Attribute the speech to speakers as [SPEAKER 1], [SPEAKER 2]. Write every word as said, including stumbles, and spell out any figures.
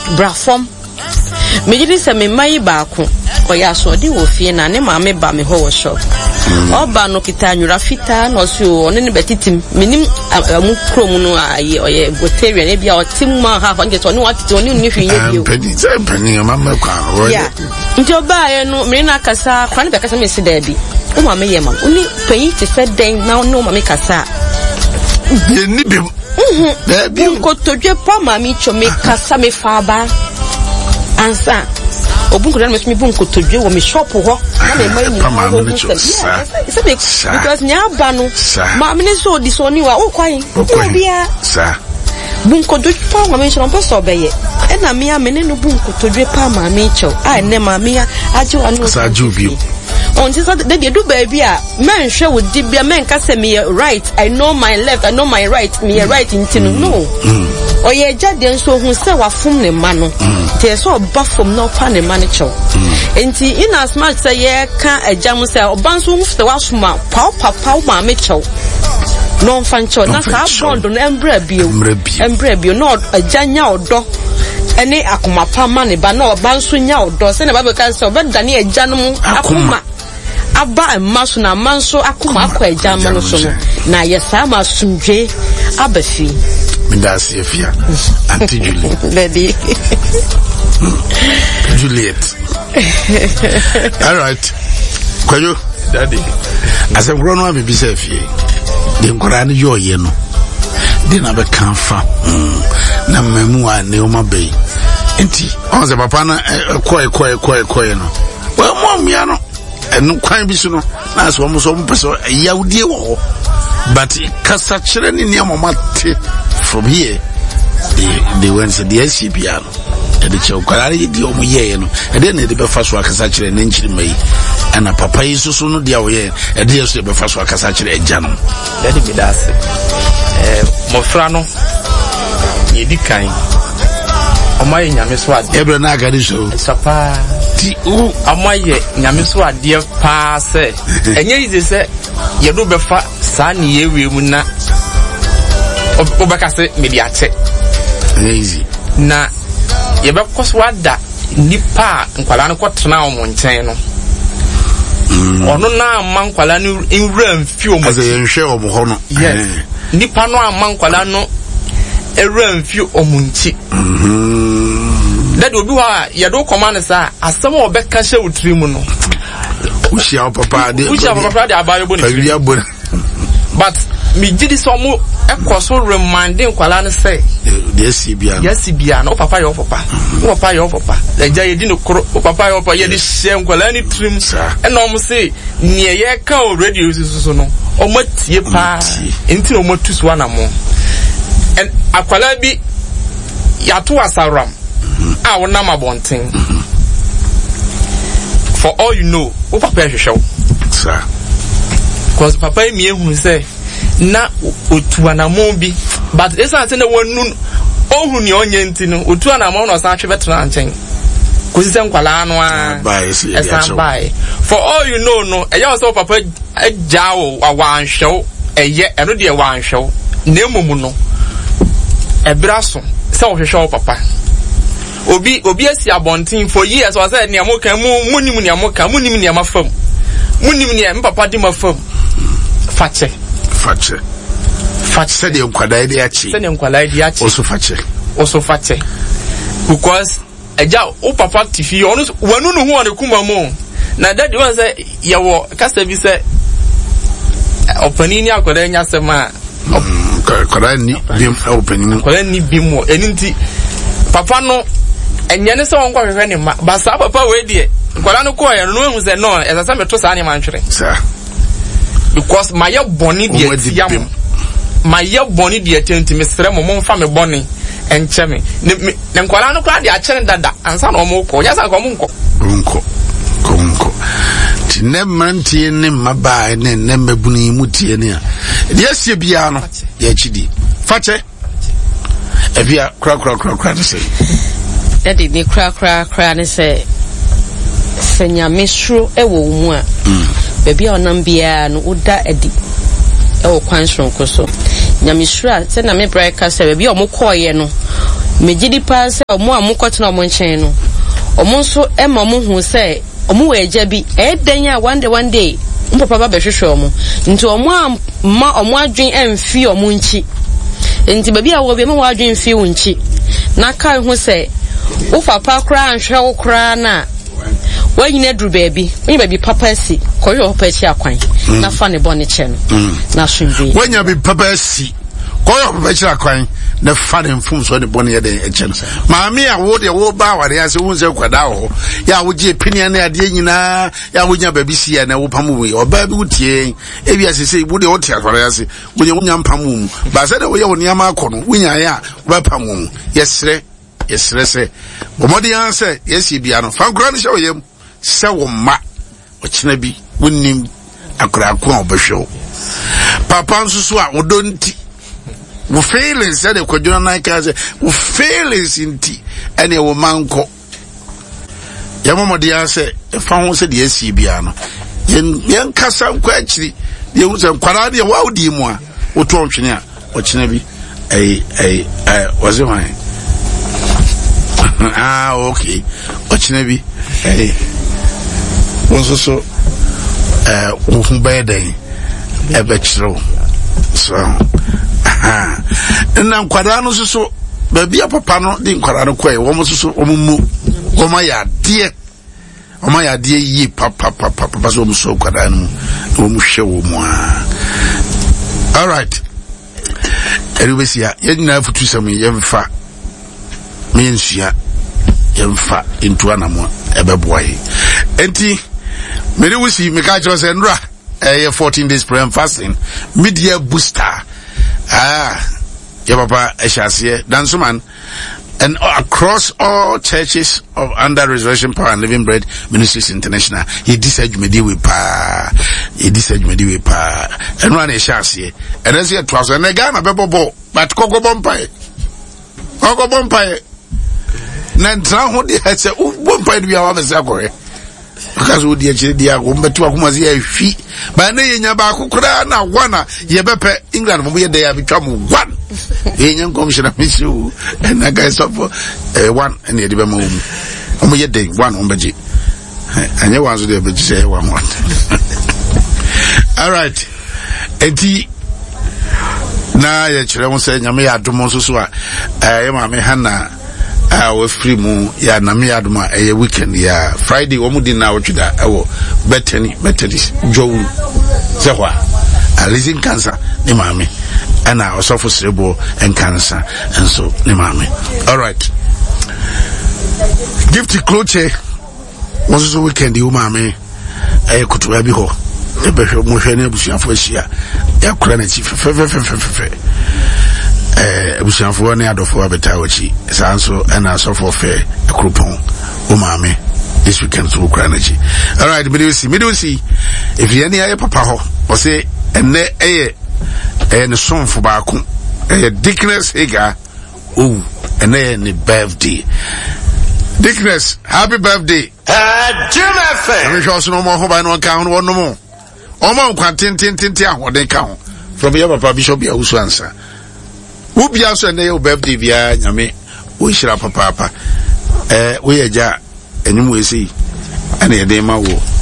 [SPEAKER 1] brafom me gidi se me mai baako oya so de wo fie na ne ma me ba me ho wo shop oba no kita anwura fita no so one ne betitim minim amu krom no aye oye botarian e bia otim ma ha fa ngeto ne watete one ni hwie bio
[SPEAKER 2] pedi se pani ma me kwa
[SPEAKER 1] ya nti oba ye no me na kasa kwa ne be kasa me se da bi o ma me ye ma oni panyi te se den na no ma me kasa
[SPEAKER 2] ye ni bi mhm da bi
[SPEAKER 1] ko todwe pa ma mi cho me kasa me fa ba ansa obunko dan me bunko todwe wo me shop ho na me mai ni because nya ba no ma me so di so ni wa o kwai bia
[SPEAKER 2] sa
[SPEAKER 1] bunko do pa ma me so mpo so beye e na me a me no bunko todwe pa ma me cho ai ne ma me age wa no
[SPEAKER 2] sa juvio
[SPEAKER 1] on just that they do baby a men hwe wo di bia men ka say me right I know my left I know my right me right intino no oye jade nso hu se wa fom ne ma no te so oba fom no pa ne ma ne cho enti in as much say ye ka ajam se oba nso hu se wa soma pa papa ma me cho no fancho na ka bond no embra bio embra bio no ajanya odo ene akoma pa ma ne ba na oba nso nya odo se ne ba be ka se obeda ne aja no mu akoma aba maso na manso akoma akwa aja ma no so no na yesa ma sumdwe abafi
[SPEAKER 2] Mindasi Efia, Auntie Julie.
[SPEAKER 1] Lady
[SPEAKER 2] Juliet. All right. Kwayo,
[SPEAKER 3] Daddy.
[SPEAKER 2] As a grown up, be safe here. The Korani yo yeno. Then I be canfa. Na memua neoma bay. Enti, on the papana, koi koi koi koi no. Well, mom, yano. And no quite be so. That's almost one person. Yaudi wo. But Kasachre ni nyamomate. From here, they they went to the S C P R. And the chocolate, the omuye, and then the first work as actually an inch in May. And a papa is so soon the away, and the first work as actually a jam.
[SPEAKER 3] Let me that's it. Mofrano, Yedikai. O my Yamiswad,
[SPEAKER 2] Ebranaga is so.
[SPEAKER 3] Sapa, Tiu, O my Yamiswad, dear pass. And ye is it, Yadubefa, Sani, ye will not. Obaka se mediate
[SPEAKER 2] easy
[SPEAKER 3] na yebekọ so wada nipa nkwala no kwotena o nchen no ono na amman nkwala no enwura mfi o mo
[SPEAKER 2] aze yenhwe o mo ho no
[SPEAKER 3] yes nipa no amman nkwala no ewura mfi o mo nchi mhm dade obi wa yedo command sa asem obeka hye wutiri mu no
[SPEAKER 2] ushia papa de
[SPEAKER 3] ushia papa de abayo boni but me did so mo ekoso reminding kwala no say
[SPEAKER 2] the S C B R
[SPEAKER 3] yes bia no papa yo papa no papa yo papa eja yedi no kro papa yo papa yedi hye kwala ni trim e no mo say ne ye ka already so no o matie pa enti o matusu ana mo en akwala bi yato asaram a wona mabonten for all you know o papa hwehwe
[SPEAKER 2] sir
[SPEAKER 3] cause papa mi ehun say na otuana mombi but esa ate na wonu ohun ni onye ntinu otuana mo no san twebetena nchen kusise nkwala anu a esa bai for all you know no eya so papa ajawo awanhwew eye eno de awanhwew na emumu no ebraso se wo hwehwe papa obi obi asi abontin for years was say ne amoka mu munim ne amoka munim ne amafam munim ne papa di mafam fache
[SPEAKER 2] fache fache de nkwada de achi
[SPEAKER 3] se de nkwala de achi
[SPEAKER 2] oso fache
[SPEAKER 3] oso fache because eja o papa tifi onu wanu no hu on kuma mo na daddy wan say yawo kasa bi say opani ni akwada nya sema
[SPEAKER 2] akwada ni bim opani
[SPEAKER 3] akwada ni bim mo eninti papa no enye ne se won kwa hwehwe ne ma ba sa papa we de akwada no ko ye no hu say no esasa meto sa ne ma ntwere
[SPEAKER 2] sir
[SPEAKER 3] because my boni de atiam my boni de atenti mesre mo mo mfa me boni enche me ne nkwala no kwa de a chere dada ansa na mo ko nya sa ko mo nko
[SPEAKER 2] nko nko ti ne mantie ne maba ne ne mabuni mutie ne a de asie bia no ya chidi fache evia kra kra kra kra say
[SPEAKER 1] daddy ni kra kra kra ne say senya mesro e wo mu a baby onam bia no uda edi e wo kwan sonko so nyamesura se na me break ka se baby o mo koye no megidi pa se omo amukoti na omo nchen no omo nso e ma omo hu se omo we eja bi e dan ya one day one day mpapa ba behwehwe omo nti omo ma omo adwen emfi omo nchi nti baby a wo bi ma wadwen mfi wo nchi na kai hu se wo papa kra anhwe wo kra na wanyina dru baby wanyina baby papa si koyo papa chi akwan na fa ne bone che no na sunwe
[SPEAKER 2] wanyina baby papa si koyo papa chi akwan na fa ne mfum so ne bone ye de eche no maami a wo de wo ba ware ase wo nse kwada ho ya wo je pinia na ade nyina ya wo nya baby si ya na wo pamu wo ba bi wutie e bi asese wo de wo tia kwara ase wo nya wo nya mpamu mu ba se de wo ye wo niama akono wo nya ya wo pamu mu yesre yesre se wo modi anse yesi bia no fa nkura no hye wo yem se wo ma wo kina bi wonnim akura akon obehwe papa nsusu a wo donti wo feelings said the kwaduna na kaze wo feelings inti ene wo manko ya momodi anse fa ho se de yesi bia no yen yen kasa nkwa akiri ye hu se kwara de wa odi mu a wo to ntwene a wo kina bi ai ai ai was it mine ah okay wo kina bi ai wonso so eh wo hu beden e be kiro so ah na nkwara no so baby papa no di nkwara no kwai wo mo so wo mu wo ma ya de wo ma ya de yi papa papa papa so mo so nkwara no wo mu hwe wo mu a all right erubisia ye nyina futu sam ye mfa me nsua ye mfa into anamo ebeboye enti me de wusi me ka chiro se ndra eh fourteen days prayer and fasting media booster ah yeah papa eshase dansuman and across all churches of under Resurrection Power and Living Bread Ministries International he decided me deal with pa he decided me deal with pa and run eshase and as it was and Ghana bebo but koko bompai koko bompai na ntra ho de ese bompai bi awa mese akore because we dey chiri dia go mbetu akumazi ya hwi ba na yenya ba akukura na wana ye bepe England mo ye dey abitwa mo one yenya commissioner misu na guys of eh one and ye dey be mo mo mo ye dey one on beji anye one so dey beji say one one all right enti na ye chire mo say nyame ya domo so so a eh ma me hana ah we free mu ya na me aduma eh weekend ya Friday wo mu di na wotwida ewo betani betani jowu zehwa a listen cancer ni mami ana osofo serebo and cancer and so ni mami all right gift cloche was so weekend you mami eh kutu abi ho e be hwe mo hwe na busuafo ahia ya kura na chi fe fe fe fe fe eh busuafo na adofo abeta wachi sanso na sofo fe akropon o maame this weekend so kura na chi all right me do see me do see if you any aye papa ho o say enne eye eh ne sonfo ba ko eh Dickness Higa oh enne ne birthday Dickness happy birthday
[SPEAKER 4] uh Jim F
[SPEAKER 2] I'm sure so no more ho ba no kan no mo o ma nkwa tintin tintin ahoden ka ho from your papa Bishop ya usu answer who be also na your birthday bia nyame wo hira papa papa eh wo ye ja enyum we sei ana ye den ma wo